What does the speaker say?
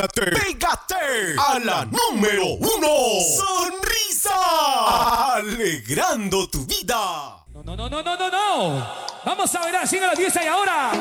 Pégate a la número 1. Sonrisa. Alegrando tu vida. No. Vamos a ver, llega a las 10 y ahora.